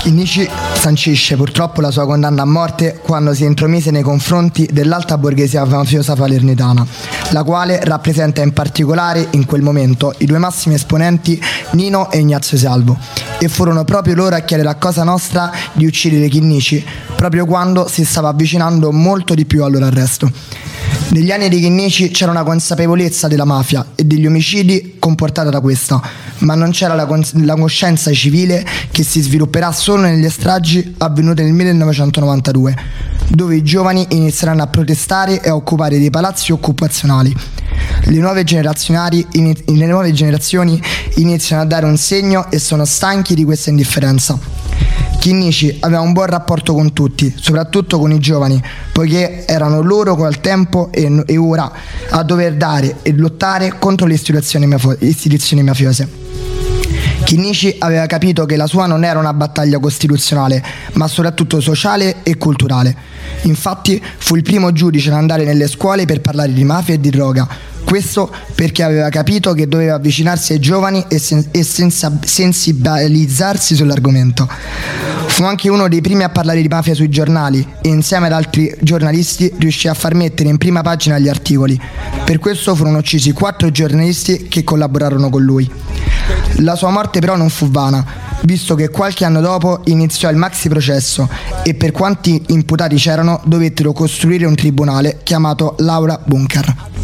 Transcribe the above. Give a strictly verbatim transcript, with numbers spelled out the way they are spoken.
Chinnici sancisce purtroppo la sua condanna a morte quando si intromise nei confronti dell'alta borghesia mafiosa salernitana, la quale rappresenta in particolare in quel momento i due massimi esponenti Nino e Ignazio Salvo, e furono proprio loro a chiedere a Cosa Nostra di uccidere Chinnici proprio quando si stava avvicinando molto di più al loro arresto. Negli anni di Chinnici c'era una consapevolezza della mafia e degli omicidi comportata da questa, ma non c'era la, cons- la coscienza civile che si svilupperà solo negli stragi avvenute nel millenovecentonovantadue, dove i giovani inizieranno a protestare e a occupare dei palazzi occupazionali. Le nuove, iniz- le nuove generazioni iniziano a dare un segno e sono stanchi di questa indifferenza. Chinnici aveva un buon rapporto con tutti, soprattutto con i giovani, poiché erano loro col tempo e, e ora a dover dare e lottare contro le istituzioni, mafio- istituzioni mafiose. Chinnici aveva capito che la sua non era una battaglia costituzionale, ma soprattutto sociale e culturale. Infatti fu il primo giudice ad andare nelle scuole per parlare di mafia e di droga. Questo perché aveva capito che doveva avvicinarsi ai giovani e, sen- e senza- sensibilizzarsi sull'argomento. Fu anche uno dei primi a parlare di mafia sui giornali e insieme ad altri giornalisti riuscì a far mettere in prima pagina gli articoli. Per questo furono uccisi quattro giornalisti che collaborarono con lui. La sua morte però non fu vana, visto che qualche anno dopo iniziò il maxi processo e per quanti imputati c'erano dovettero costruire un tribunale chiamato l'Aula Bunker.